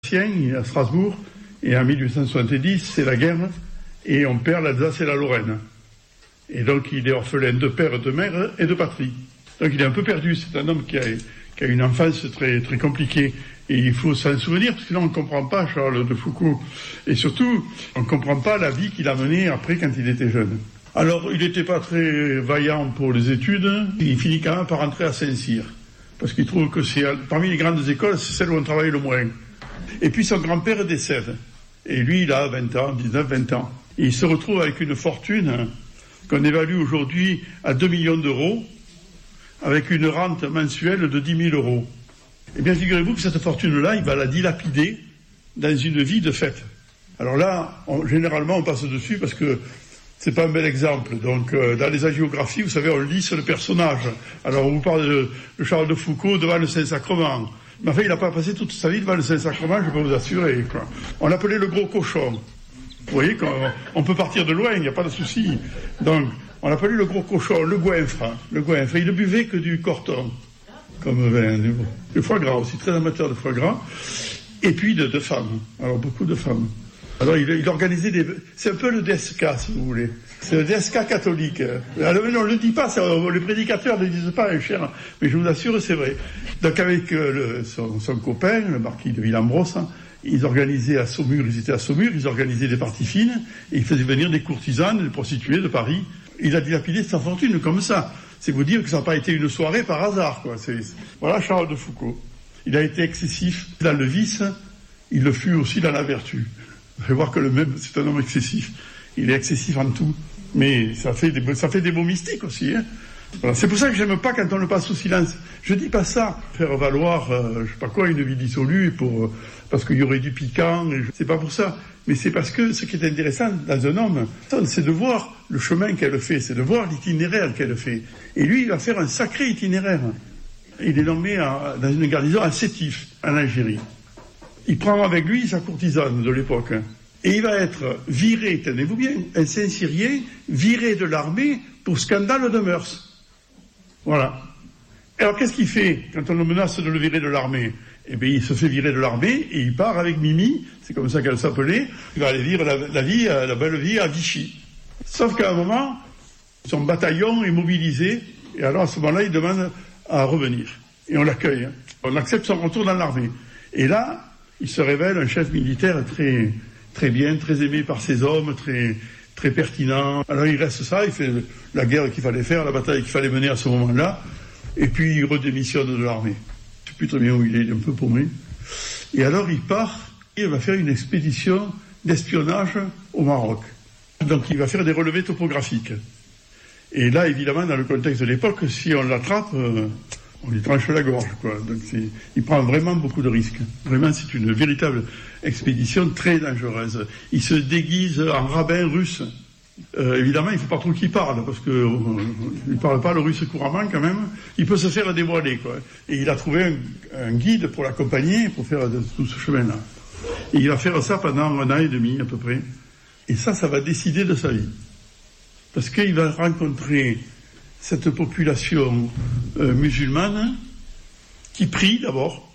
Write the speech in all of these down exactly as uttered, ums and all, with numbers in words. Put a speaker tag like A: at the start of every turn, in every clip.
A: à Strasbourg, et en mille huit cent soixante-dix, c'est la guerre, et on perd l'Alsace et la Lorraine. Et donc il est orphelin de père, de mère et de patrie. Donc il est un peu perdu, c'est un homme qui a, qui a une enfance très, très compliquée. Et il faut s'en souvenir, parce que là on ne comprend pas Charles de Foucault. Et surtout, on ne comprend pas la vie qu'il a menée après quand il était jeune. Alors, il n'était pas très vaillant pour les études. Il finit quand même par rentrer à Saint-Cyr. Parce qu'il trouve que c'est, parmi les grandes écoles, c'est celle où on travaille le moins. Et puis son grand-père décède. Et lui, il a vingt ans, dix-neuf, vingt ans. Et il se retrouve avec une fortune qu'on évalue aujourd'hui à deux millions d'euros, avec une rente mensuelle de dix mille euros. Eh bien, figurez-vous que cette fortune-là, il va la dilapider dans une vie de fête. Alors là, on, généralement, on passe dessus parce que c'est pas un bel exemple. Donc, euh, dans les hagiographies, vous savez, on lisse le personnage. Alors, on vous parle de, de Charles de Foucault devant le Saint-Sacrement. Mais enfin, il n'a pas passé toute sa vie devant le Saint-Sacrement, je peux vous assurer, quoi. On l'appelait le gros cochon. Vous voyez, quand on peut partir de loin, il n'y a pas de souci. Donc, on l'appelait le gros cochon, le goinfre. Hein, le goinfre. Il ne buvait que du corton. Comme vin, du foie gras aussi, très amateur de foie gras, et puis de, de femmes, alors beaucoup de femmes. Alors il, il organisait des... C'est un peu le D S K, si vous voulez. C'est le D S K catholique. Alors, on ne le dit pas, ça, les prédicateurs ne le disent pas, cher, mais je vous assure, c'est vrai. Donc avec euh, le, son, son copain, le marquis de Villambros, hein, ils organisaient à Saumur, ils étaient à Saumur, ils organisaient des parties fines, et ils faisaient venir des courtisanes, des prostituées de Paris. Il a dilapidé sa fortune comme ça. C'est vous dire que ça n'a pas été une soirée par hasard, quoi. C'est, voilà Charles de Foucault. Il a été excessif dans le vice, il le fut aussi dans la vertu. Vous allez voir que le même, c'est un homme excessif. Il est excessif en tout. Mais ça fait des, ça fait des mots mystiques aussi, hein. Voilà. C'est pour ça que j'aime pas quand on le passe sous silence. Je dis pas ça, faire valoir, euh, je sais pas quoi, une vie dissolue pour, euh, parce qu'il y aurait du piquant, et je, c'est pas pour ça. Mais c'est parce que ce qui est intéressant dans un homme, c'est de voir le chemin qu'elle fait, c'est de voir l'itinéraire qu'elle fait. Et lui, il va faire un sacré itinéraire. Il est nommé à, dans une garnison à Sétif, en Algérie. Il prend avec lui sa courtisane de l'époque. Et il va être viré, tenez-vous bien, un Saint-Cyrien, viré de l'armée pour scandale de mœurs. Voilà. Alors qu'est-ce qu'il fait quand on le menace de le virer de l'armée? Eh bien, il se fait virer de l'armée et il part avec Mimi, c'est comme ça qu'elle s'appelait, il va aller vivre la, la vie, la belle vie à Vichy. Sauf qu'à un moment, son bataillon est mobilisé, et alors à ce moment-là, il demande à revenir. Et on l'accueille. Hein. On accepte son retour dans l'armée. Et là, il se révèle un chef militaire très, très bien, très aimé par ses hommes, très, très pertinent. Alors il reste ça, il fait la guerre qu'il fallait faire, la bataille qu'il fallait mener à ce moment-là, et puis il redémissionne de l'armée. Je ne sais plus très bien où il est, il est un peu paumé. Et alors il part, et il va faire une expédition d'espionnage au Maroc. Donc il va faire des relevés topographiques. Et là, évidemment, dans le contexte de l'époque, si on l'attrape, euh, on lui tranche la gorge, quoi. Donc c'est, il prend vraiment beaucoup de risques. Vraiment, c'est une véritable expédition très dangereuse. Il se déguise en rabbin russe. Euh, évidemment, il ne faut pas trop qu'il parle, parce qu'il euh, ne parle pas le russe couramment quand même. Il peut se faire dévoiler, quoi. Et il a trouvé un, un guide pour l'accompagner, pour faire de, tout ce chemin-là. Et il va faire ça pendant un an et demi, à peu près. Et ça, ça va décider de sa vie. Parce qu'il va rencontrer cette population euh, musulmane qui prie d'abord.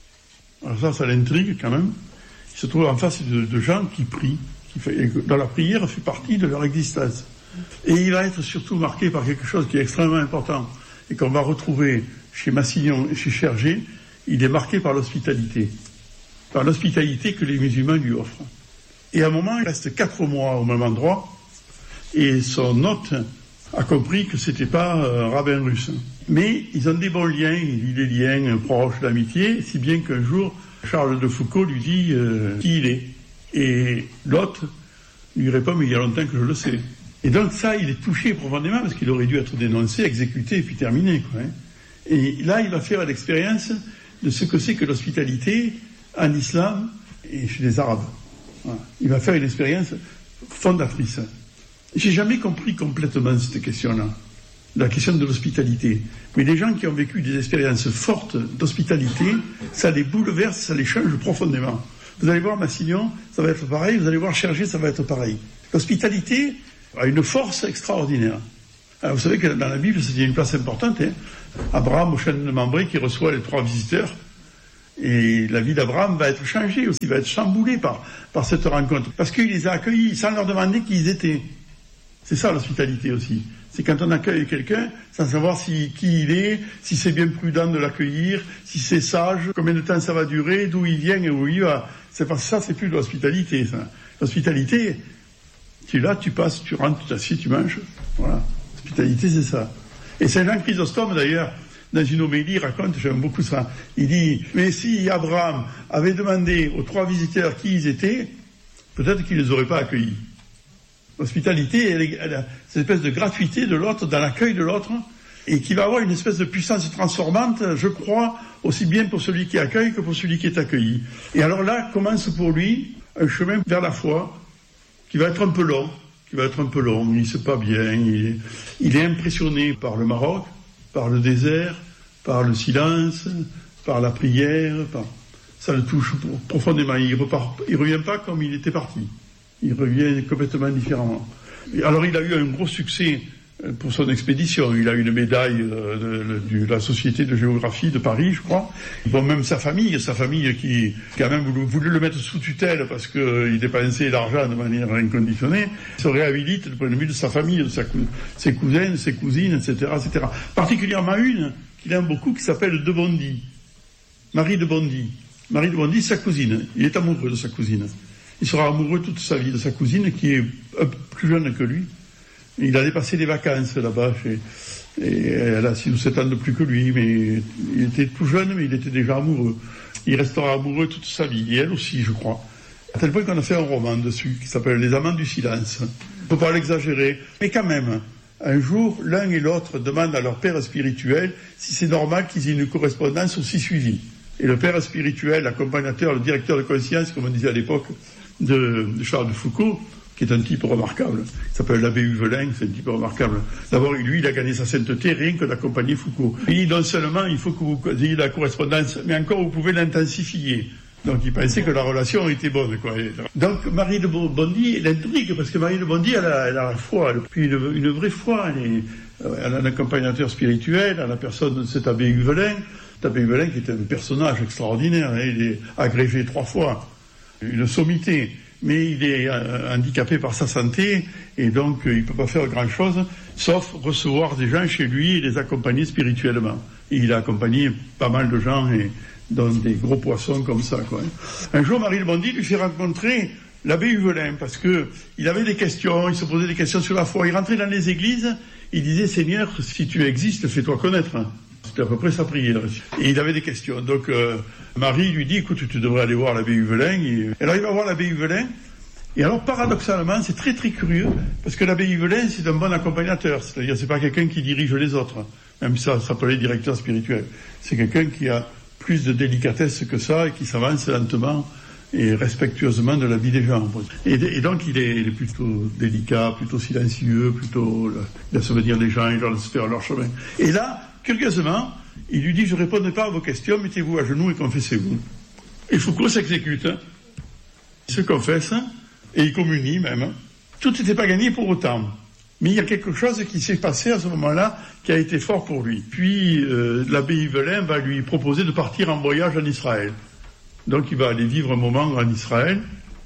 A: Alors ça, ça l'intrigue quand même. Il se trouve en face de, de gens qui prient, qui fait, dans la prière fait partie de leur existence. Et il va être surtout marqué par quelque chose qui est extrêmement important et qu'on va retrouver chez Massignon et chez Chergé. Il est marqué par l'hospitalité, par l'hospitalité que les musulmans lui offrent. Et à un moment, il reste quatre mois au même endroit, et son hôte a compris que c'était pas un rabbin russe. Mais ils ont des bons liens, il dit des liens proches d'amitié, si bien qu'un jour, Charles de Foucault lui dit euh, qui il est. Et l'hôte lui répond, mais il y a longtemps que je le sais. Et donc ça, il est touché profondément, parce qu'il aurait dû être dénoncé, exécuté, et puis terminé, quoi, hein. Et là, il va faire l'expérience de ce que c'est que l'hospitalité en islam et chez les Arabes. Voilà. Il va faire une expérience fondatrice. J'ai jamais compris complètement cette question-là, la question de l'hospitalité. Mais les gens qui ont vécu des expériences fortes d'hospitalité, ça les bouleverse, ça les change profondément. Vous allez voir Massignon, ça va être pareil, vous allez voir Chergé, ça va être pareil. L'hospitalité a une force extraordinaire. Alors, vous savez que dans la Bible, il y a une place importante. Hein. Abraham au chêne de Mambré qui reçoit les trois visiteurs, Et la vie d'Abraham va être changée aussi, va être chamboulée par, par cette rencontre. Parce qu'il les a accueillis sans leur demander qui ils étaient. C'est ça l'hospitalité aussi. C'est quand on accueille quelqu'un sans savoir si, qui il est, si c'est bien prudent de l'accueillir, si c'est sage, combien de temps ça va durer, d'où il vient et où il va. C'est pas ça, c'est plus de l'hospitalité, ça. L'hospitalité, tu es là, tu passes, tu rentres, tu t'assieds, tu manges. Voilà. L'hospitalité, c'est ça. Et Saint Jean Chrysostome, d'ailleurs, dans une homélie, raconte, j'aime beaucoup ça, il dit, mais si Abraham avait demandé aux trois visiteurs qui ils étaient, peut-être qu'il ne les aurait pas accueillis. L'hospitalité, elle, elle a cette espèce de gratuité de l'autre, dans l'accueil de l'autre, et qui va avoir une espèce de puissance transformante, je crois, aussi bien pour celui qui accueille que pour celui qui est accueilli. Et alors là, commence pour lui un chemin vers la foi, qui va être un peu long, qui va être un peu long, il ne sait pas bien, il est, il est impressionné par le Maroc, par le désert, par le silence, par la prière, par... ça le touche profondément. Il repart, il revient pas comme il était parti. Il revient complètement différemment. Alors il a eu un gros succès pour son expédition. Il a eu une médaille de, de, de la Société de géographie de Paris, je crois. Bon, même sa famille, sa famille qui, qui a même voulu, voulu le mettre sous tutelle parce qu'il dépensait l'argent de manière inconditionnée, se réhabilite du point de vue de sa famille, de sa, ses cousins, ses cousines, et cetera, et cetera. Particulièrement une qu'il aime beaucoup, qui s'appelle de Bondy. Marie de Bondy. Marie de Bondy, sa cousine. Il est amoureux de sa cousine. Il sera amoureux toute sa vie de sa cousine, qui est un peu plus jeune que lui. Il allait passer des vacances là-bas, chez, et elle a six ou sept ans de plus que lui, mais il était tout jeune, mais il était déjà amoureux. Il restera amoureux toute sa vie, et elle aussi, je crois. À tel point qu'on a fait un roman dessus, qui s'appelle Les Amants du Silence. Il ne faut pas l'exagérer, mais quand même, un jour, l'un et l'autre demandent à leur père spirituel si c'est normal qu'ils aient une correspondance aussi suivie. Et le père spirituel, l'accompagnateur, le directeur de conscience, comme on disait à l'époque, de, de Charles de Foucault, qui est un type remarquable, il s'appelle l'abbé Huvelin, c'est un type remarquable. D'abord, lui, il a gagné sa sainteté rien que d'accompagner Foucault. Puis, non seulement, il faut que vous ayez la correspondance, mais encore, vous pouvez l'intensifier. Donc, il pensait que la relation était bonne, quoi. Donc, Marie de Bondy, elle intrigue, parce que Marie de Bondy, elle a, elle a la foi, elle a puis une, une vraie foi, elle, est, elle a un accompagnateur spirituel, à la personne de cet abbé Huvelin, cet abbé Huvelin qui est un personnage extraordinaire, hein, il est agrégé trois fois, une sommité. Mais il est euh, handicapé par sa santé et donc euh, il ne peut pas faire grand-chose sauf recevoir des gens chez lui et les accompagner spirituellement. Et il a accompagné pas mal de gens et dans des gros poissons comme ça, quoi. Un jour, Marie de Bondy lui fait rencontrer l'abbé Huvelin parce que il avait des questions, il se posait des questions sur la foi. Il rentrait dans les églises, il disait « Seigneur, si tu existes, fais-toi connaître ». C'était à peu près sa prière. Et il avait des questions. Donc, euh, Marie lui dit, écoute, tu devrais aller voir l'abbé Huvelin. Et alors, il va voir l'abbé Huvelin. Et alors, paradoxalement, c'est très, très curieux, parce que l'abbé Huvelin, c'est un bon accompagnateur. C'est-à-dire, c'est pas quelqu'un qui dirige les autres. Même si ça s'appelait directeur spirituel. C'est quelqu'un qui a plus de délicatesse que ça et qui s'avance lentement et respectueusement de la vie des gens. Et, et donc, il est, il est plutôt délicat, plutôt silencieux, plutôt, il laisse venir les gens, il leur laisse faire leur chemin. Et là, curieusement, il lui dit, je ne répondrai pas à vos questions, mettez-vous à genoux et confessez-vous. Et Foucault s'exécute. Hein. Il se confesse, hein, et il communie même. Hein. Tout n'était pas gagné pour autant. Mais il y a quelque chose qui s'est passé à ce moment-là, qui a été fort pour lui. Puis, euh, l'abbé Huvelin va lui proposer de partir en voyage en Israël. Donc, il va aller vivre un moment en Israël,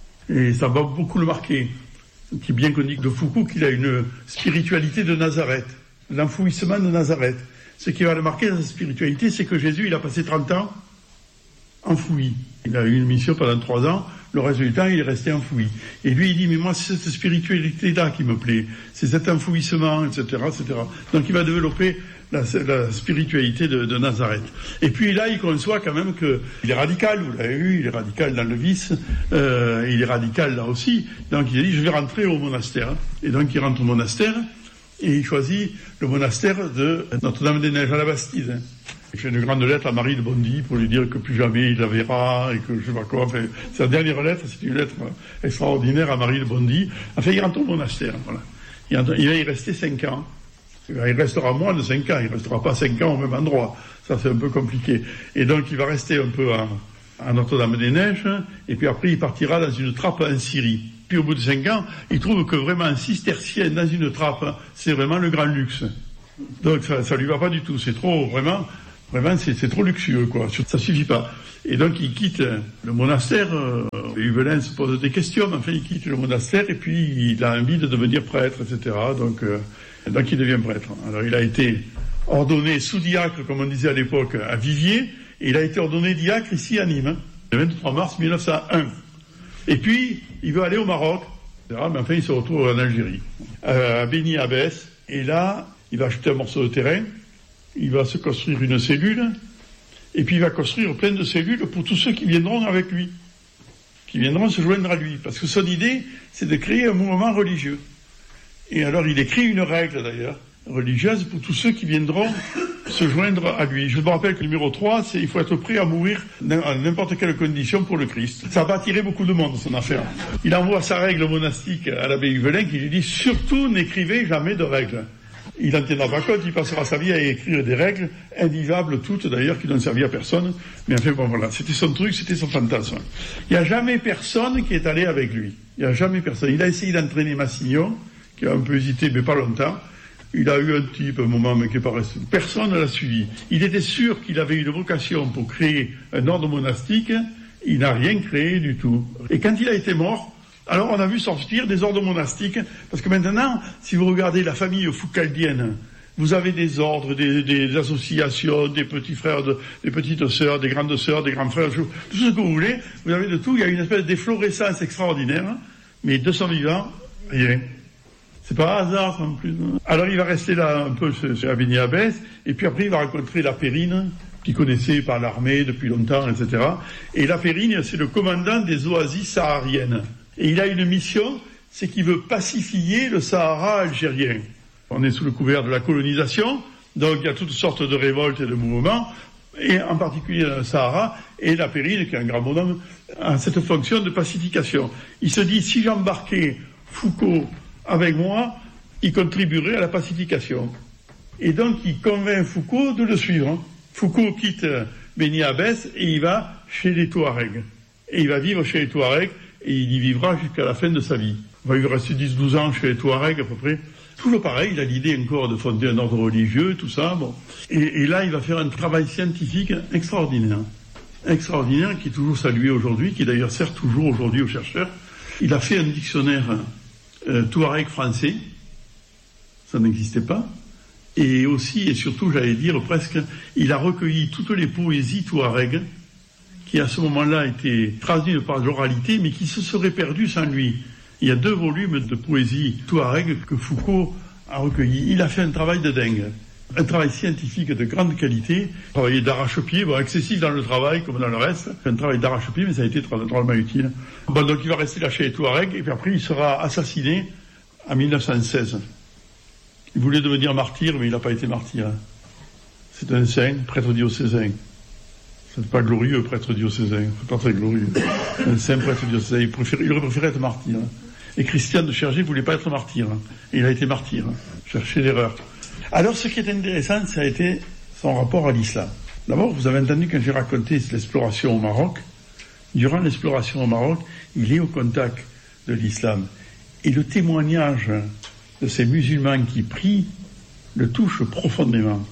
A: et ça va beaucoup le marquer. C'est bien qu'on dit de Foucault qu'il a une spiritualité de Nazareth, l'enfouissement de Nazareth. Ce qui va le marquer dans sa spiritualité, c'est que Jésus, il a passé trente ans enfoui. Il a eu une mission pendant trois ans, le reste du temps, il est resté enfoui. Et lui, il dit, mais moi, c'est cette spiritualité-là qui me plaît, c'est cet enfouissement, et cetera, et cetera. Donc, il va développer la, la spiritualité de, de Nazareth. Et puis là, il conçoit quand même qu'il est radical, vous l'avez vu, il est radical dans le vice, euh, il est radical là aussi. Donc, il a dit, je vais rentrer au monastère. Et donc, il rentre au monastère, et il choisit le monastère de Notre-Dame-des-Neiges à la Bastide. Il fait une grande lettre à Marie de Bondy pour lui dire que plus jamais il la verra et que je sais pas quoi. Enfin, sa dernière lettre, c'est une lettre extraordinaire à Marie de Bondy. Enfin, il rentre au monastère. Voilà. Il, rentre, il va y rester cinq ans. Il restera moins de cinq ans. Il ne restera pas cinq ans au même endroit. Ça, c'est un peu compliqué. Et donc, il va rester un peu à, à Notre-Dame-des-Neiges. Et puis après, il partira dans une trappe en Syrie. Puis au bout de cinq ans, il trouve que vraiment un cistercien dans une trappe, c'est vraiment le grand luxe. Donc ça, ça lui va pas du tout. C'est trop, vraiment, Vraiment, c'est, c'est trop luxueux, quoi. Ça suffit pas. Et donc, il quitte le monastère. Euh, Huvelin se pose des questions, mais enfin, il quitte le monastère et puis il a envie de devenir prêtre, et cetera. Donc, euh, donc il devient prêtre. Alors, il a été ordonné sous-diacre, comme on disait à l'époque, à Viviers, et il a été ordonné diacre ici à Nîmes, le vingt-trois mars mille neuf cent un. Et puis, il veut aller au Maroc, et cetera. Mais enfin, il se retrouve en Algérie, euh, à Beni Abbès, et là, il va acheter un morceau de terrain, il va se construire une cellule, et puis il va construire plein de cellules pour tous ceux qui viendront avec lui, qui viendront se joindre à lui. Parce que son idée, c'est de créer un mouvement religieux. Et alors il écrit une règle d'ailleurs, religieuse, pour tous ceux qui viendront se joindre à lui. Je me rappelle que le numéro trois, c'est il faut être prêt à mourir à n'importe quelle condition pour le Christ. Ça va attirer beaucoup de monde, son affaire. Il envoie sa règle monastique à l'abbé Huvelin qui lui dit « Surtout n'écrivez jamais de règles ». Il n'en tiendra pas compte, il passera sa vie à écrire des règles, invivables toutes d'ailleurs, qui n'ont servi à personne. Mais enfin bon voilà, c'était son truc, c'était son fantasme. Il n'y a jamais personne qui est allé avec lui. Il n'y a jamais personne. Il a essayé d'entraîner Massignon, qui a un peu hésité, mais pas longtemps. Il a eu un type, un moment, mais qui est pas resté. Personne ne l'a suivi. Il était sûr qu'il avait une vocation pour créer un ordre monastique. Il n'a rien créé du tout. Et quand il a été mort, alors on a vu sortir des ordres monastiques, parce que maintenant, si vous regardez la famille foucaldienne, vous avez des ordres, des, des associations, des petits frères, de, des petites sœurs, des grandes sœurs, des grands frères, tout ce que vous voulez, vous avez de tout. Il y a une espèce d'efflorescence extraordinaire, mais deux cents vivants, rien. C'est pas un hasard, ça, en plus. Alors il va rester là un peu chez Beni Abbès, et puis après il va rencontrer la Périne, qu'il connaissait par l'armée depuis longtemps, et cetera. Et la Périne, c'est le commandant des oasis sahariennes. Et il a une mission, c'est qu'il veut pacifier le Sahara algérien. On est sous le couvert de la colonisation, donc il y a toutes sortes de révoltes et de mouvements, et en particulier dans le Sahara, et la Périne, qui est un grand bonhomme, a cette fonction de pacification. Il se dit, si j'embarquais Foucault avec moi, il contribuerait à la pacification. Et donc il convainc Foucault de le suivre. Foucault quitte Beni Abbès et il va chez les Touaregs. Et il va vivre chez les Touaregs, et il y vivra jusqu'à la fin de sa vie. Il va rester dix douze ans chez les Touaregs à peu près. Toujours pareil, il a l'idée encore de fonder un ordre religieux, tout ça. Bon. Et, et là, il va faire un travail scientifique extraordinaire. Extraordinaire, qui est toujours salué aujourd'hui, qui d'ailleurs sert toujours aujourd'hui aux chercheurs. Il a fait un dictionnaire euh, Touareg français. Ça n'existait pas. Et aussi, et surtout, j'allais dire presque, il a recueilli toutes les poésies Touareg qui à ce moment-là étaient traduites par l'oralité, mais qui se seraient perdues sans lui. Il y a deux volumes de poésie touareg que Foucault a recueillis. Il a fait un travail de dingue, un travail scientifique de grande qualité, un travail d'arrache-pied, bon, excessif dans le travail comme dans le reste, un travail d'arrache-pied, mais ça a été drôlement utile. Bon, donc il va rester là chez les Touaregs, et puis après il sera assassiné en mille neuf cent seize. Il voulait devenir martyr, mais il n'a pas été martyr. C'est un saint, prêtre diocésain. C'est pas glorieux, prêtre diocésain. C'est pas très glorieux. Un saint prêtre diocésain. Il, préfère, il aurait préféré être martyr. Et Christian de Chergé voulait pas être martyr. Et il a été martyr. Cherchez l'erreur. Alors, ce qui est intéressant, ça a été son rapport à l'islam. D'abord, vous avez entendu quand j'ai raconté l'exploration au Maroc. Durant l'exploration au Maroc, il est au contact de l'islam. Et le témoignage de ces musulmans qui prient le touche profondément.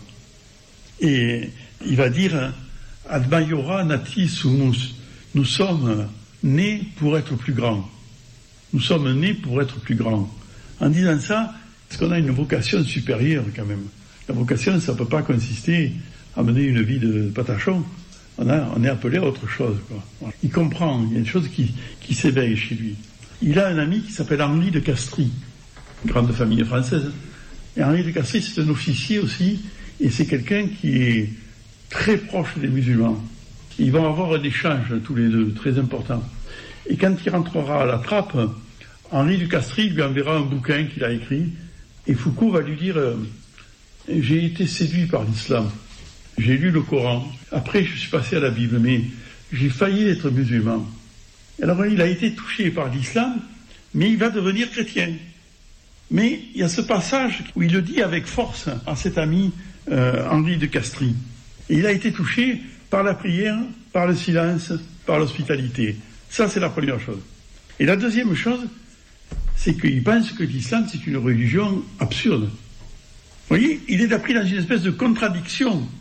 A: Et il va dire... Admayora nati sumus. Nous sommes nés pour être plus grands. Nous sommes nés pour être plus grands. En disant ça, parce qu'on a une vocation supérieure quand même. La vocation, ça ne peut pas consister à mener une vie de patachon. On, a, on est appelé à autre chose, quoi. Il comprend, il y a une chose qui, qui s'éveille chez lui. Il a un ami qui s'appelle Henri de Castries, grande famille française. Et Henri de Castries, c'est un officier aussi, et c'est quelqu'un qui est très proche des musulmans. Ils vont avoir un échange tous les deux, très important. Et quand il rentrera à la trappe, Henri de Castries lui enverra un bouquin qu'il a écrit, et Foucault va lui dire euh, « J'ai été séduit par l'islam, j'ai lu le Coran, après je suis passé à la Bible, mais j'ai failli être musulman. » Alors il a été touché par l'islam, mais il va devenir chrétien. Mais il y a ce passage où il le dit avec force à cet ami euh, Henri de Castries. Et il a été touché par la prière, par le silence, par l'hospitalité. Ça, c'est la première chose. Et la deuxième chose, c'est qu'il pense que l'islam, c'est une religion absurde. Vous voyez, il est appris dans une espèce de contradiction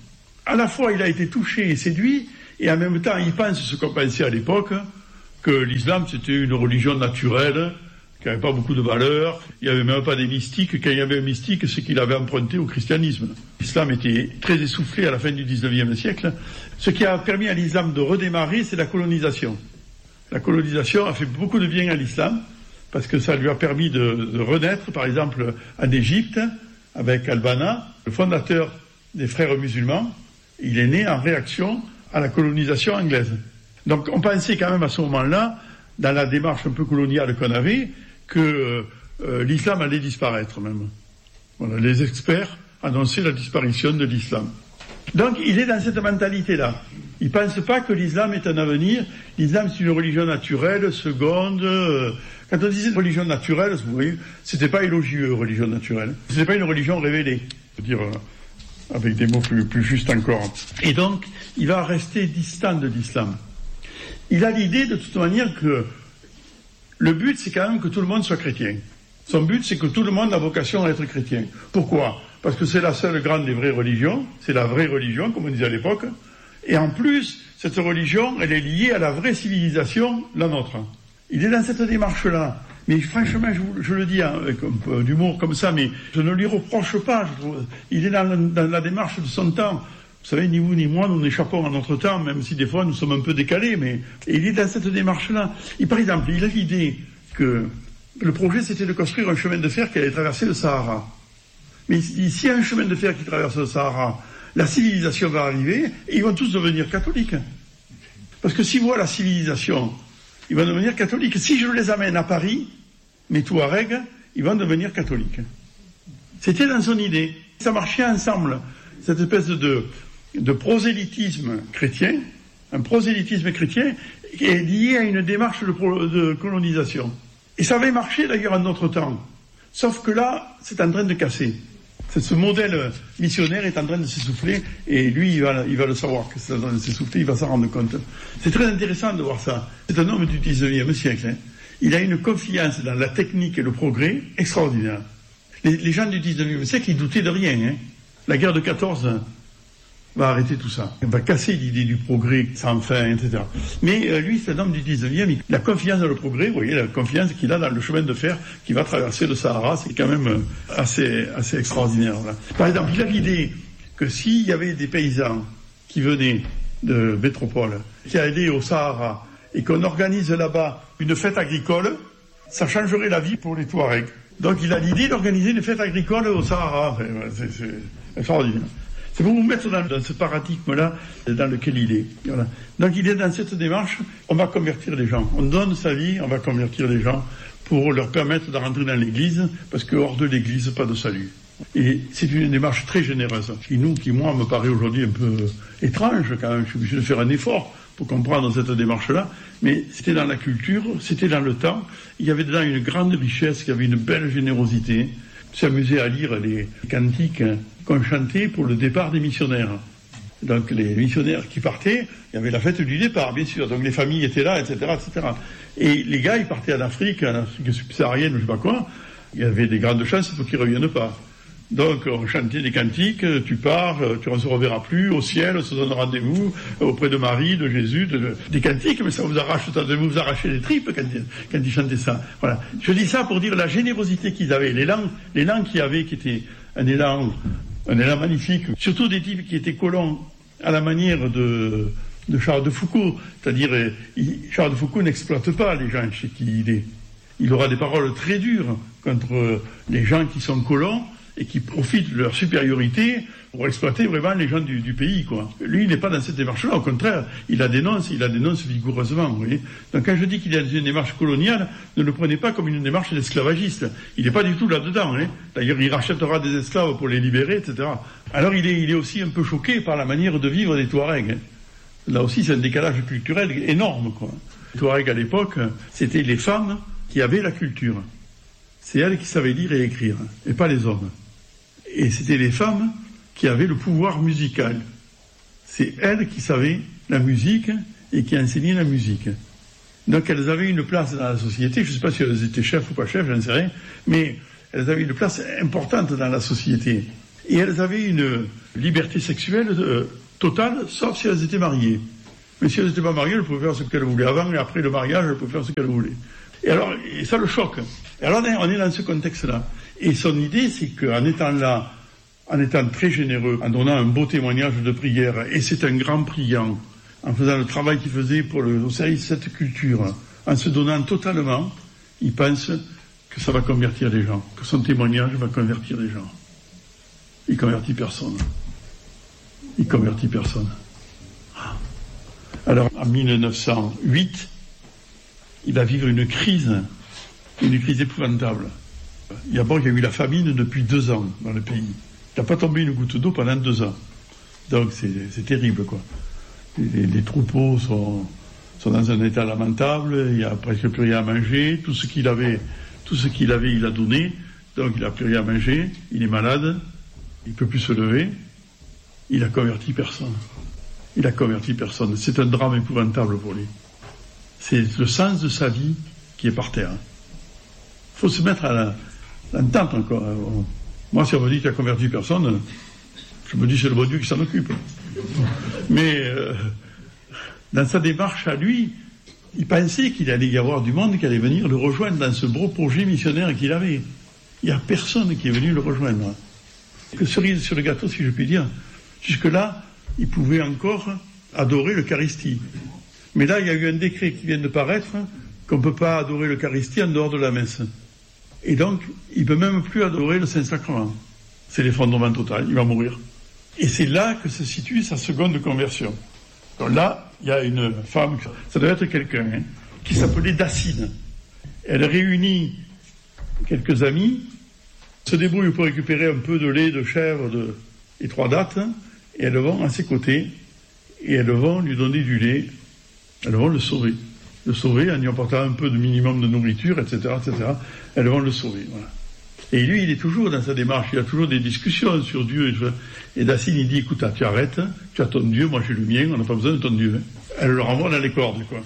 A: à la fois il a été touché et séduit, et en même temps il pense ce qu'on pensait à l'époque, que l'islam c'était une religion naturelle, qui n'avait pas beaucoup de valeur, il n'y avait même pas des mystiques. Quand il y avait un mystique, c'est qu'il avait emprunté au christianisme. L'islam était très essoufflé à la fin du dix-neuvième siècle. Ce qui a permis à l'islam de redémarrer, c'est la colonisation. La colonisation a fait beaucoup de bien à l'islam, parce que ça lui a permis de, de renaître, par exemple, en Égypte, avec Al-Banna, le fondateur des frères musulmans. Il est né en réaction à la colonisation anglaise. Donc on pensait quand même à ce moment-là, dans la démarche un peu coloniale qu'on avait, que euh, l'islam allait disparaître même. Voilà, les experts annonçaient la disparition de l'islam. Donc il est dans cette mentalité-là. Il ne pense pas que l'islam est un avenir. L'islam c'est une religion naturelle, seconde. Euh, quand on disait religion naturelle, vous voyez, c'était pas élogieux, religion naturelle. C'était pas une religion révélée. C'est-à-dire, euh, avec des mots plus, plus justes encore. Et donc, il va rester distant de l'islam. Il a l'idée, de toute manière, que le but, c'est quand même que tout le monde soit chrétien. Son but, c'est que tout le monde a vocation à être chrétien. Pourquoi ? Parce que c'est la seule grande des vraies religions, c'est la vraie religion, comme on disait à l'époque, et en plus, cette religion, elle est liée à la vraie civilisation, la nôtre. Il est dans cette démarche-là. Mais franchement, je, vous, je le dis hein, avec un peu d'humour comme ça, mais je ne lui reproche pas. Je trouve, il est dans, dans la démarche de son temps. Vous savez, ni vous ni moi, nous échappons à notre temps, même si des fois nous sommes un peu décalés, mais il est dans cette démarche-là. Et par exemple, il a l'idée que le projet, c'était de construire un chemin de fer qui allait traverser le Sahara. Mais s'il y a un chemin de fer qui traverse le Sahara, la civilisation va arriver et ils vont tous devenir catholiques. Parce que s'ils voient la civilisation, ils vont devenir catholiques. Si je les amène à Paris, mes Touaregs, ils vont devenir catholiques. C'était dans son idée. Ça marchait ensemble. Cette espèce de, de prosélytisme chrétien, un prosélytisme chrétien qui est lié à une démarche de, pro, de colonisation. Et ça avait marché d'ailleurs en notre temps. Sauf que là, c'est en train de casser. Ce modèle missionnaire est en train de s'essouffler, et lui, il va, il va le savoir que c'est en train de s'essouffler, il va s'en rendre compte. C'est très intéressant de voir ça. C'est un homme du dix-neuvième siècle. Hein. Il a une confiance dans la technique et le progrès extraordinaire. Les, les gens du dix-neuvième siècle, ils doutaient de rien. Hein. La guerre de quatorze va arrêter tout ça. Elle va casser l'idée du progrès sans fin, et cetera. Mais euh, lui, c'est un homme du dix-neuvième, il a confiance dans le progrès, vous voyez, la confiance qu'il a dans le chemin de fer qui va traverser le Sahara, c'est quand même euh, assez, assez extraordinaire. Là. Par exemple, il a l'idée que s'il y avait des paysans qui venaient de métropole, qui allaient au Sahara, et qu'on organise là-bas une fête agricole, ça changerait la vie pour les Touaregs. Donc il a l'idée d'organiser une fête agricole au Sahara. Enfin, c'est, c'est extraordinaire. C'est pour vous mettre dans, dans ce paradigme-là dans lequel il est. Voilà. Donc il est dans cette démarche, on va convertir les gens. On donne sa vie, on va convertir les gens pour leur permettre de rentrer dans l'Église, parce que hors de l'Église, pas de salut. Et c'est une démarche très généreuse, qui nous, qui moi, me paraît aujourd'hui un peu étrange quand même. Je suis obligé de faire un effort pour comprendre cette démarche-là, mais c'était dans la culture, c'était dans le temps. Il y avait dedans une grande richesse, il y avait une belle générosité. S'amuser à lire les cantiques qu'on chantait pour le départ des missionnaires. Donc les missionnaires qui partaient, il y avait la fête du départ, bien sûr. Donc les familles étaient là, et cetera, et cetera. Et les gars, ils partaient en Afrique, en Afrique subsaharienne, je sais pas quoi. Il y avait des grandes chances pour qu'ils ne reviennent pas. Donc on chantait des cantiques, tu pars, tu ne se reverras plus, au ciel, on se donne rendez-vous auprès de Marie, de Jésus, de, de, des cantiques, mais ça vous arrache, ça devait vous arracher les tripes quand, quand ils chantaient ça. Voilà. Je dis ça pour dire la générosité qu'ils avaient, l'élan, l'élan qu'ils avaient, qui était un élan, un élan magnifique, surtout des types qui étaient colons à la manière de, de Charles de Foucault. C'est-à-dire, il, Charles de Foucault n'exploite pas les gens chez qui il est. Il aura des paroles très dures contre les gens qui sont colons, et qui profitent de leur supériorité pour exploiter vraiment les gens du, du pays, quoi. Lui, il n'est pas dans cette démarche-là, au contraire, il la dénonce, il la dénonce vigoureusement, vous voyez. Donc quand je dis qu'il est dans une démarche coloniale, ne le prenez pas comme une démarche d'esclavagiste. Il n'est pas du tout là-dedans, hein. D'ailleurs, il rachètera des esclaves pour les libérer, et cetera. Alors il est, il est aussi un peu choqué par la manière de vivre des Touaregs, hein. Là aussi, c'est un décalage culturel énorme, quoi. Les Touaregs, à l'époque, c'était les femmes qui avaient la culture. C'est elles qui savaient lire et écrire, et pas les hommes. Et c'était les femmes qui avaient le pouvoir musical. C'est elles qui savaient la musique et qui enseignaient la musique. Donc elles avaient une place dans la société, je ne sais pas si elles étaient chefs ou pas chefs, j'en sais rien, mais elles avaient une place importante dans la société. Et elles avaient une liberté sexuelle euh, totale, sauf si elles étaient mariées. Mais si elles n'étaient pas mariées, elles pouvaient faire ce qu'elles voulaient. Avant et après le mariage, elles pouvaient faire ce qu'elles voulaient. Et alors, et ça le choque. Et alors, on est dans ce contexte-là. Et son idée, c'est qu'en étant là, en étant très généreux, en donnant un beau témoignage de prière, et c'est un grand priant, en faisant le travail qu'il faisait pour le, au service de cette culture, en se donnant totalement, il pense que ça va convertir les gens, que son témoignage va convertir les gens. Il convertit personne. Il convertit personne. Alors, en mille neuf cent huit, il va vivre une crise, une crise épouvantable. D'abord, il y a eu la famine depuis deux ans dans le pays. Il n'a pas tombé une goutte d'eau pendant deux ans. Donc, c'est, c'est terrible, quoi. Les, les troupeaux sont, sont dans un état lamentable, il n'y a presque plus rien à manger, tout ce qu'il avait, tout ce qu'il avait, il a donné, donc il n'a plus rien à manger, il est malade, il ne peut plus se lever, il a converti personne. Il a converti personne. C'est un drame épouvantable pour lui. C'est le sens de sa vie qui est par terre. Il faut se mettre à la, l'entente encore. Moi, si on me dit qu'il a converti personne, je me dis c'est le bon Dieu qui s'en occupe. Mais euh, dans sa démarche à lui, il pensait qu'il allait y avoir du monde qui allait venir le rejoindre dans ce beau projet missionnaire qu'il avait. Il n'y a personne qui est venu le rejoindre. Que cerise sur le gâteau, si je puis dire. Jusque-là, il pouvait encore adorer l'Eucharistie. Mais là, il y a eu un décret qui vient de paraître qu'on ne peut pas adorer l'Eucharistie en dehors de la messe. Et donc, il ne peut même plus adorer le Saint-Sacrement. C'est l'effondrement total, il va mourir. Et c'est là que se situe sa seconde conversion. Donc là, il y a une femme, ça doit être quelqu'un, hein, qui s'appelait Dacine. Elle réunit quelques amis, se débrouille pour récupérer un peu de lait, de chèvre, de... et trois dattes, et elles vont à ses côtés, et elles vont lui donner du lait, elles vont le sauver. Le sauver en lui apportant un peu de minimum de nourriture, et cetera, et cetera. Elles vont le sauver, voilà. Et lui, il est toujours dans sa démarche, il a toujours des discussions sur Dieu. Et Dacine, il dit, écoute, tu arrêtes, tu as ton Dieu, moi j'ai le mien, on n'a pas besoin de ton Dieu. Elle le renvoie dans les cordes, quoi.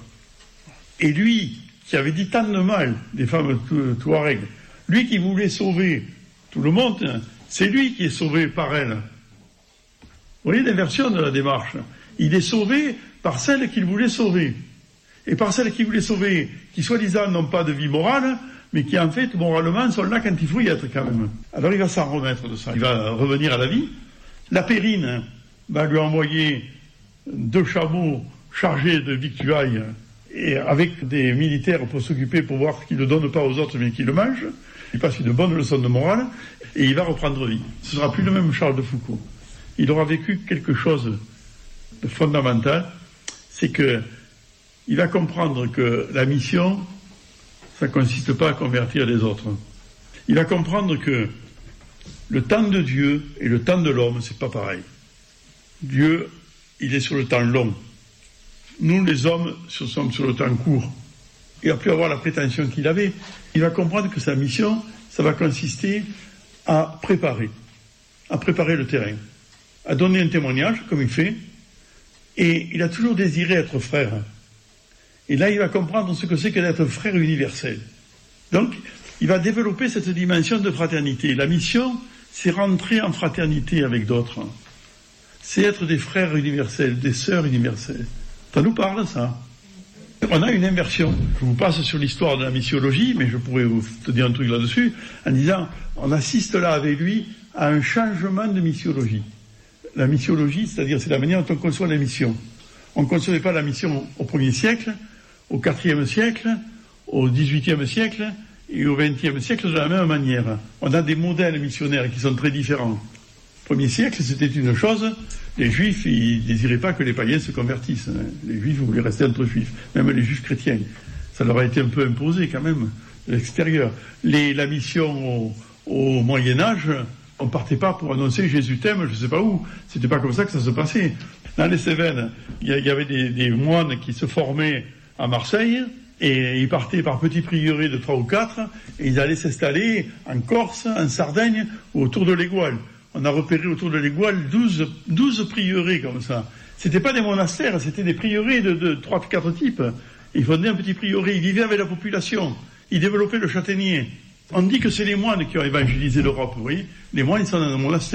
A: Et lui, qui avait dit tant de mal des femmes touareg, lui qui voulait sauver tout le monde, c'est lui qui est sauvé par elle. Vous voyez l'inversion de la démarche. Il est sauvé par celle qu'il voulait sauver. Et par celles qu'il voulait sauver, qui soi-disant n'ont pas de vie morale, mais qui en fait, moralement, sont là quand il faut y être quand même. Alors il va s'en remettre de ça. Il va revenir à la vie. La Périne va lui envoyer deux chameaux chargés de victuailles et avec des militaires pour s'occuper, pour voir qu'ils ne le donnent pas aux autres, mais qu'ils le mangent. Il passe une bonne leçon de morale et il va reprendre vie. Ce ne sera plus le même Charles de Foucauld. Il aura vécu quelque chose de fondamental, c'est que il va comprendre que la mission, ça ne consiste pas à convertir les autres. Il va comprendre que le temps de Dieu et le temps de l'homme, c'est pas pareil. Dieu, il est sur le temps long. Nous, les hommes, sommes sur le temps court. Il va plus avoir la prétention qu'il avait. Il va comprendre que sa mission, ça va consister à préparer, à préparer le terrain, à donner un témoignage, comme il fait, et il a toujours désiré être frère. Et là, il va comprendre ce que c'est que d'être frère universel. Donc, il va développer cette dimension de fraternité. La mission, c'est rentrer en fraternité avec d'autres. C'est être des frères universels, des sœurs universelles. Ça nous parle, ça. On a une inversion. Je vous passe sur l'histoire de la missiologie, mais je pourrais vous te dire un truc là-dessus, en disant, on assiste là avec lui à un changement de missiologie. La missiologie, c'est-à-dire, c'est la manière dont on conçoit la mission. On ne concevait pas la mission au premier siècle, au quatrième siècle, au dix-huitième siècle et au vingtième siècle de la même manière. On a des modèles missionnaires qui sont très différents. Au premier siècle, c'était une chose, les juifs, ils ne désiraient pas que les païens se convertissent. Les juifs voulaient rester entre juifs, même les juifs chrétiens. Ça leur a été un peu imposé quand même, de l'extérieur. Les, la mission au, au Moyen-Âge, on ne partait pas pour annoncer Jésus t'aime, je ne sais pas où. C'était pas comme ça que ça se passait. Dans les Cévennes, il y, y avait des, des moines qui se formaient à Marseille, et ils partaient par petits prieurés de trois ou quatre, et ils allaient s'installer en Corse, en Sardaigne, ou autour de l'Égoile. On a repéré autour de l'Égoile douze, douze prieurés comme ça. C'était pas des monastères, c'était des prieurés de, de trois ou quatre types. Ils fondaient un petit prieuré, ils vivaient avec la population, ils développaient le châtaignier. On dit que c'est les moines qui ont évangélisé l'Europe, vous voyez. Les moines, ils sont dans un monastère.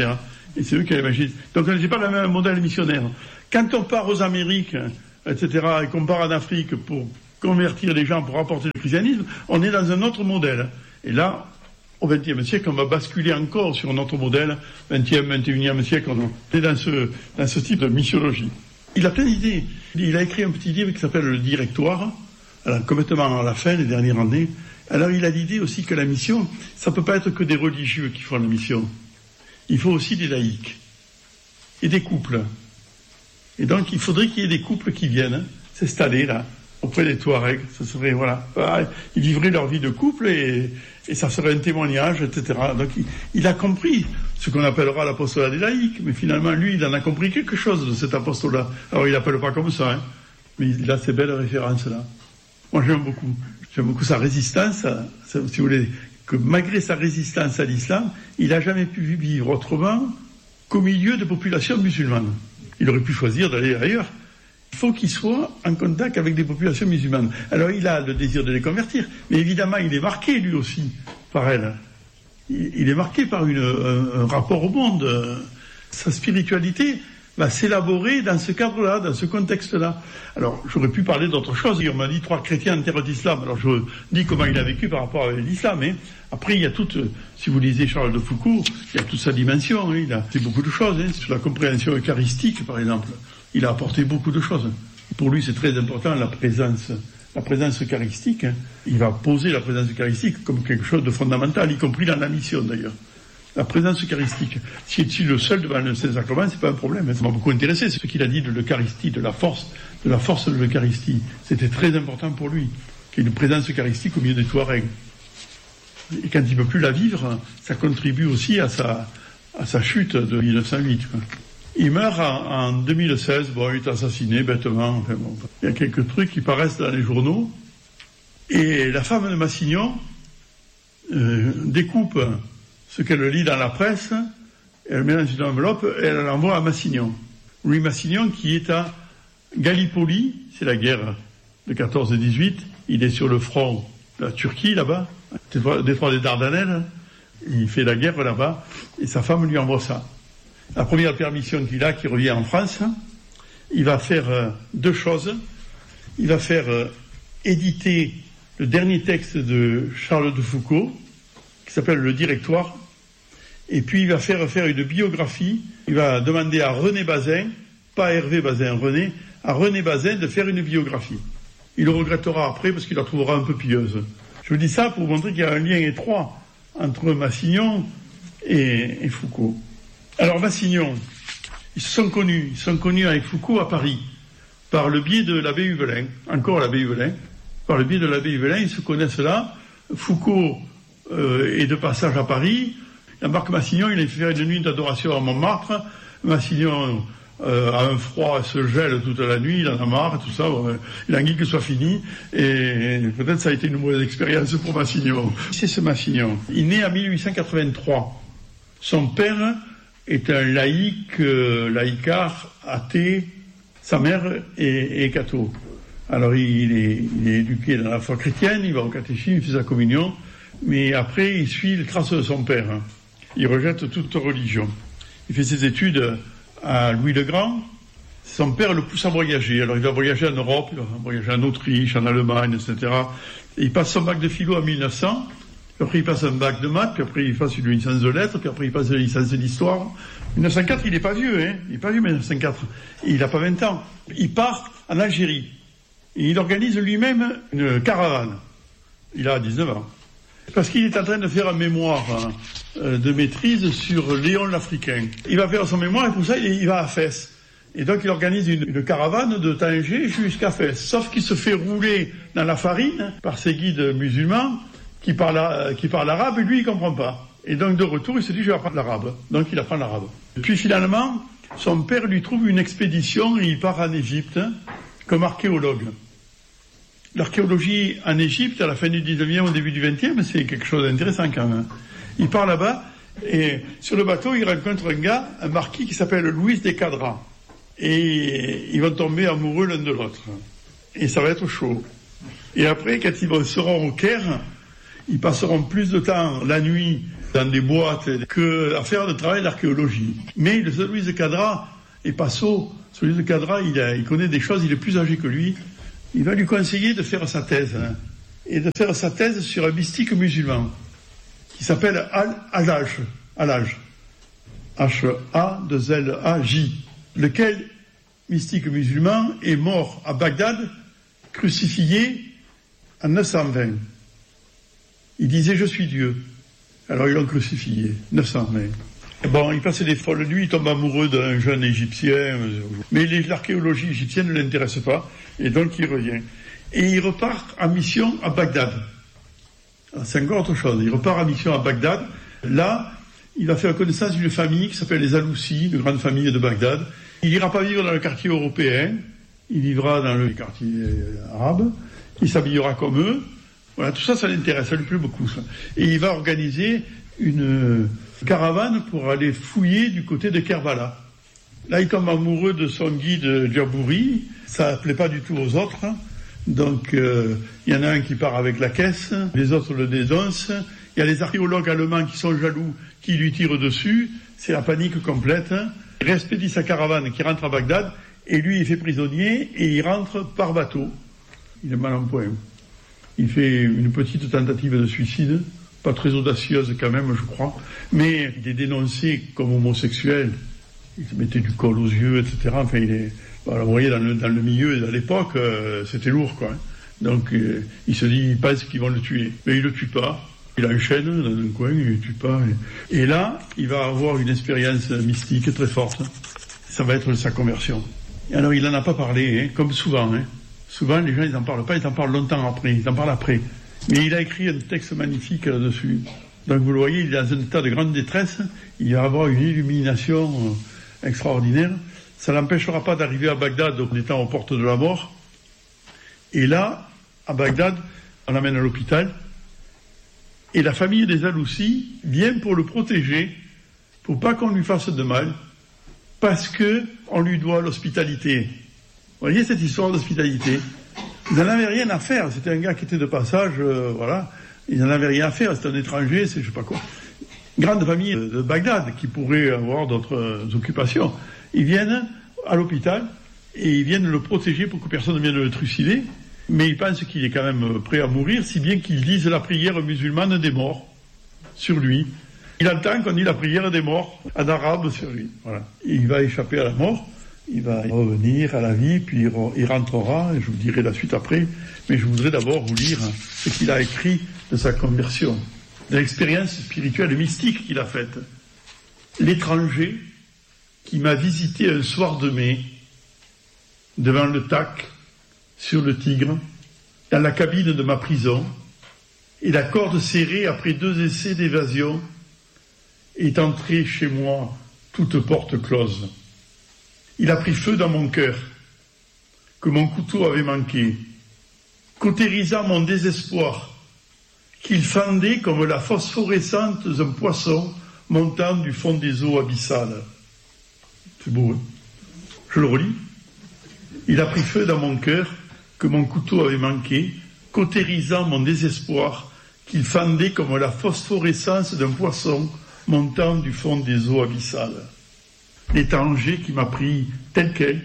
A: Et c'est eux qui l'évangélisent. Donc on n'est pas le même modèle missionnaire. Quand on part aux Amériques, et cetera, et qu'on part en Afrique pour convertir les gens, pour apporter le christianisme, on est dans un autre modèle. Et là, au vingtième siècle, on va basculer encore sur un autre modèle, vingtième, vingt et unième siècle, on est dans ce, dans ce type de missiologie. Il a plein d'idées. Il a écrit un petit livre qui s'appelle Le Directoire, alors, complètement à la fin, les dernières années. Alors il a l'idée aussi que la mission, ça ne peut pas être que des religieux qui font la mission. Il faut aussi des laïcs et des couples. Et donc il faudrait qu'il y ait des couples qui viennent hein, s'installer là, auprès des Touaregs. Ça serait, voilà, ils vivraient leur vie de couple et, et ça serait un témoignage, et cetera. Donc il, il a compris ce qu'on appellera l'apostolat des laïcs, mais finalement lui, il en a compris quelque chose de cet apostolat. Alors il l'appelle pas comme ça, hein, mais il a ces belles références-là. Moi j'aime beaucoup. J'aime beaucoup sa résistance, si vous voulez, que malgré sa résistance à l'islam, il n'a jamais pu vivre autrement qu'au milieu de populations musulmanes. Il aurait pu choisir d'aller ailleurs. Il faut qu'il soit en contact avec des populations musulmanes. Alors il a le désir de les convertir, mais évidemment il est marqué lui aussi par elles. Il, il est marqué par une, un, un rapport au monde. Sa spiritualité va s'élaborer dans ce cadre-là, dans ce contexte-là. Alors, j'aurais pu parler d'autre chose. On m'a dit trois chrétiens en terre d'islam. Alors, je dis comment il a vécu par rapport à l'islam. Hein. Après, il y a toute, si vous lisez Charles de Foucault, il y a toute sa dimension. Hein. Il a fait beaucoup de choses. Hein. Sur la compréhension eucharistique, par exemple. Il a apporté beaucoup de choses. Pour lui, c'est très important, la présence, la présence eucharistique. Hein. Il va poser la présence eucharistique comme quelque chose de fondamental, y compris dans la mission, d'ailleurs. La présence eucharistique. Si est-il le seul devant le Saint-Sacrement, c'est pas un problème. Ça m'a beaucoup intéressé, c'est ce qu'il a dit de l'Eucharistie, de la force, de la force de l'Eucharistie. C'était très important pour lui, qu'il y ait une présence eucharistique au milieu des Touaregs. Et quand il ne peut plus la vivre, ça contribue aussi à sa, à sa chute de mille neuf cent huit. Quoi. Il meurt en, en deux mille seize, bon, il est assassiné bêtement. Enfin, bon, il y a quelques trucs qui paraissent dans les journaux. Et la femme de Massignon euh, découpe ce qu'elle lit dans la presse, elle met dans une enveloppe et elle l'envoie à Massignon. Louis Massignon qui est à Gallipoli, c'est la guerre de quatorze dix-huit, il est sur le front de la Turquie là-bas, détroit des Dardanelles, il fait la guerre là-bas, et sa femme lui envoie ça. La première permission qu'il a, qui revient en France, il va faire euh, deux choses. Il va faire euh, éditer le dernier texte de Charles de Foucault, qui s'appelle Le Directoire, et puis il va faire faire une biographie. Il va demander à René Bazin, pas Hervé Bazin, René, à René Bazin de faire une biographie. Il le regrettera après parce qu'il la trouvera un peu pieuse. Je vous dis ça pour vous montrer qu'il y a un lien étroit entre Massignon et, et Foucault. Alors Massignon, ils se sont connus, ils se sont connus avec Foucault à Paris, par le biais de l'abbé Huvelin, encore l'abbé Huvelin, par le biais de l'abbé Huvelin, ils se connaissent là. Foucault euh, est de passage à Paris. Jean-Marc Massignon, il a fait faire une nuit d'adoration à Montmartre. Massignon euh, a un froid, se gèle toute la nuit, il en a marre, tout ça. Euh, il a envie que ce soit fini. Et peut-être ça a été une mauvaise expérience pour Massignon. C'est ce Massignon. Il naît en mille huit cent quatre-vingt-trois. Son père est un laïc, euh, laïcard, athée. Sa mère est, est catho. Alors il est, il est éduqué dans la foi chrétienne, il va au catéchisme, il fait sa communion. Mais après, il suit le trace de son père. Il rejette toute religion. Il fait ses études à Louis le Grand. Son père le pousse à voyager. Alors il va voyager en Europe, il va voyager en Autriche, en Allemagne, et cetera. Et il passe son bac de philo en mille neuf cents. Puis après il passe un bac de maths, puis après il passe une licence de lettres, puis après il passe une licence d'histoire. mille neuf cent quatre, il n'est pas vieux, hein. Il n'est pas vieux, mille neuf cent quatre. Il n'a pas vingt ans. Il part en Algérie. Et il organise lui-même une caravane. Il a dix-neuf ans. Parce qu'il est en train de faire un mémoire euh, de maîtrise sur Léon l'Africain. Il va faire son mémoire et pour ça, il, il va à Fès. Et donc, il organise une, une caravane de Tanger jusqu'à Fès. Sauf qu'il se fait rouler dans la farine par ses guides musulmans qui parlent, euh, qui parlent arabe et lui, il comprend pas. Et donc, de retour, il se dit, je vais apprendre l'arabe. Donc, il apprend l'arabe. Puis, finalement, son père lui trouve une expédition et il part en Égypte comme archéologue. L'archéologie en Égypte, à la fin du dix-neuvième, au début du vingtième, c'est quelque chose d'intéressant quand même. Il part là-bas, et sur le bateau, il rencontre un gars, un marquis qui s'appelle Louis de Cadra. Et ils vont tomber amoureux l'un de l'autre. Et ça va être chaud. Et après, quand ils seront au Caire, ils passeront plus de temps la nuit dans des boîtes que à faire le travail d'archéologie. Mais le Louis de Cadra est pas sot. Louis de Cadra, il, a, il connaît des choses, il est plus âgé que lui. Il va lui conseiller de faire sa thèse, hein, et de faire sa thèse sur un mystique musulman qui s'appelle Al-Hallaj, Hallaj, H A deux L A J, lequel mystique musulman est mort à Bagdad, crucifié en neuf cent vingt. Il disait « Je suis Dieu ». Alors ils l'ont crucifié, neuf cent vingt. Bon, il passait des folles nuits, il tombe amoureux d'un jeune Égyptien, mais l'archéologie égyptienne ne l'intéresse pas, et donc il revient. Et il repart en mission à Bagdad. C'est encore autre chose, il repart en mission à Bagdad. Là, il va faire connaissance d'une famille qui s'appelle les Aloussi, une grande famille de Bagdad. Il n'ira pas vivre dans le quartier européen, il vivra dans le quartier arabe, il s'habillera comme eux. Voilà, tout ça, ça l'intéresse, ça lui plaît beaucoup, ça. Et il va organiser une caravane pour aller fouiller du côté de Kerbala. Là, il tombe amoureux de son guide Djabouri, ça ne plaît pas du tout aux autres, donc euh, il y en a un qui part avec la caisse, les autres le dénoncent, il y a les archéologues allemands qui sont jaloux, qui lui tirent dessus, c'est la panique complète. Il expédie sa caravane qui rentre à Bagdad, et lui, il fait prisonnier, et il rentre par bateau. Il est mal en point. Il fait une petite tentative de suicide, pas très audacieuse quand même, je crois, mais il est dénoncé comme homosexuel. Il se mettait du col aux yeux, et cetera. Enfin, il est, voilà, vous voyez, dans le, dans le milieu, à l'époque, euh, c'était lourd, quoi. Donc, euh, il se dit, il pense qu'ils vont le tuer. Mais il le tue pas. Il enchaîne dans un coin, il le tue pas. Et, et là, il va avoir une expérience mystique très forte. Ça va être sa conversion. Et alors, il n'en a pas parlé, hein, comme souvent, hein. Souvent, les gens, ils n'en parlent pas, ils en parlent longtemps après, ils en parlent après. Mais il a écrit un texte magnifique là-dessus. Donc, vous le voyez, il est dans un état de grande détresse, il va avoir une illumination euh, extraordinaire. Ça ne l'empêchera pas d'arriver à Bagdad en étant aux portes de la mort. Et là, à Bagdad, on l'amène à l'hôpital, et la famille des Aloussi vient pour le protéger, pour pas qu'on lui fasse de mal, parce que on lui doit l'hospitalité. Vous voyez cette histoire d'hospitalité. Ils n'en avaient rien à faire. C'était un gars qui était de passage, euh, voilà. Ils n'en avaient rien à faire. C'était un étranger, c'est je sais pas quoi. Grande famille de Bagdad qui pourrait avoir d'autres euh, occupations. Ils viennent à l'hôpital et ils viennent le protéger pour que personne ne vienne le trucider. Mais ils pensent qu'il est quand même prêt à mourir, si bien qu'ils disent la prière musulmane des morts sur lui. Il entend qu'on dit la prière des morts en arabe sur lui. Voilà. Il va échapper à la mort. Il va revenir à la vie, puis il rentrera, et je vous dirai la suite après, mais je voudrais d'abord vous lire ce qu'il a écrit de sa conversion, de l'expérience spirituelle mystique qu'il a faite. L'étranger qui m'a visité un soir de mai, devant le Tac, sur le Tigre, dans la cabine de ma prison, et la corde serrée après deux essais d'évasion, est entré chez moi, toute porte close. Il a pris feu dans mon cœur, que mon couteau avait manqué, cautérisant mon désespoir, qu'il fendait comme la phosphorescence d'un poisson montant du fond des eaux abyssales. C'est beau, hein? Je le relis. Il a pris feu dans mon cœur, que mon couteau avait manqué, cautérisant mon désespoir, qu'il fendait comme la phosphorescence d'un poisson montant du fond des eaux abyssales. L'étranger qui m'a pris tel quel,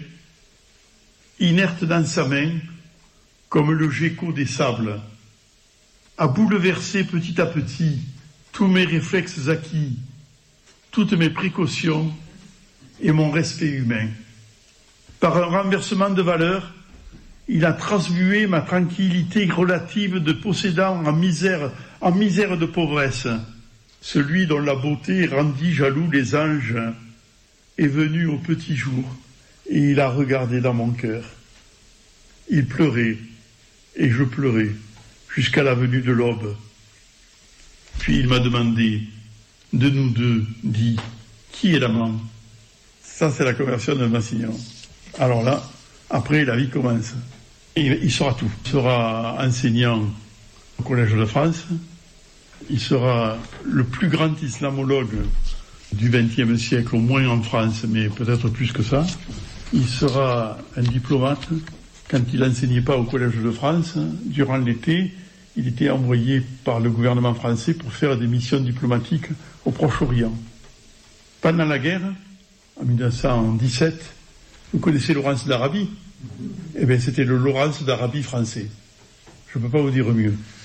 A: inerte dans sa main, comme le gecko des sables, a bouleversé petit à petit tous mes réflexes acquis, toutes mes précautions et mon respect humain. Par un renversement de valeur, il a transmué ma tranquillité relative de possédant en misère, en misère de pauvresse. Celui dont la beauté rendit jaloux les anges est venu au petit jour, et il a regardé dans mon cœur. Il pleurait, et je pleurais, jusqu'à la venue de l'aube. Puis il m'a demandé, de nous deux, dit, qui est l'amant? Ça, c'est la conversion de Massignon. Alors là, après, la vie commence. Et il saura tout. Il sera enseignant au Collège de France. Il sera le plus grand islamologue du vingtième siècle, au moins en France, mais peut-être plus que ça. Il sera un diplomate. Quand il n'enseignait pas au Collège de France, durant l'été, il était envoyé par le gouvernement français pour faire des missions diplomatiques au Proche-Orient. Pendant la guerre, en mille neuf cent dix-sept, vous connaissez Laurence d'Arabie ? Eh bien, c'était le Laurence d'Arabie français. Je ne peux pas vous dire mieux.